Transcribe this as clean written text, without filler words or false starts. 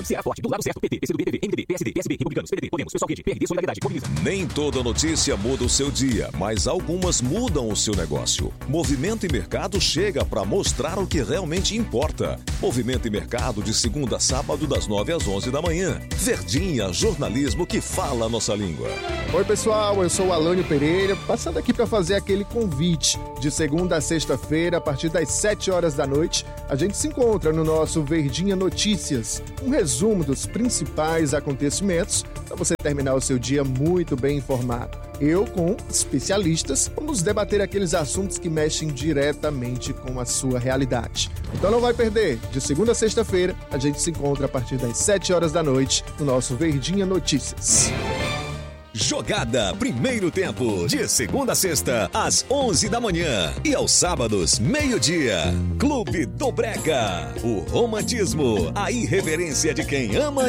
Ceará Forte, do lado certo, PT, PCdoB, PV, MDB, PSD, PSB, Republicanos, PDT, Podemos, Pessoal Rede, PRD, Solidariedade, Mobiliza. Nem toda notícia muda o seu dia, mas algumas mudam o seu negócio. Movimento e Mercado chega para mostrar o que realmente importa. Movimento e Mercado de segunda a sábado, das 9 às 11 da manhã. Verdinha, jornalismo que fala a nossa língua. Oi, pessoal, eu sou o Alânio Pereira, passando aqui para fazer aquele convite. De segunda a sexta-feira, a partir das 7 horas da noite, a gente se encontra no nosso Verdinha Notícias, um resumo dos principais acontecimentos para você terminar o seu dia muito bem informado. Eu, com especialistas, vamos debater aqueles assuntos que mexem diretamente com a sua realidade. Então não vai perder, de segunda a sexta-feira, a gente se encontra a partir das 7 horas da noite no nosso Verdinha Notícias. Jogada Primeiro Tempo, de segunda a sexta, às 11 da manhã. E aos sábados, meio-dia. Clube do Brega. O romantismo, a irreverência de quem ama